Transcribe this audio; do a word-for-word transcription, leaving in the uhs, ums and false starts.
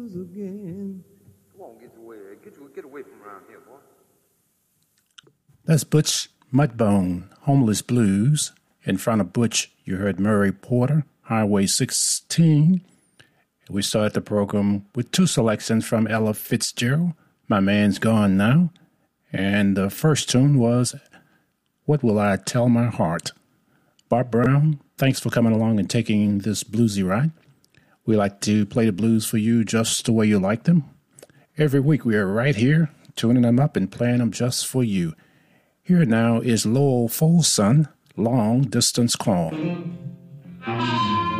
Again. Come on, get away. Get you get away from around here, boy. That's Butch Mudbone, Homeless Blues. In front of Butch, you heard Murray Porter, Highway sixteen. We started the program with two selections from Ella Fitzgerald, My Man's Gone Now. And the first tune was What Will I Tell My Heart? Bob Brown, thanks for coming along and taking this bluesy ride. We like to play the blues for you just the way you like them. Every week we are right here, tuning them up and playing them just for you. Here now is Lowell Folsom, Long Distance Call.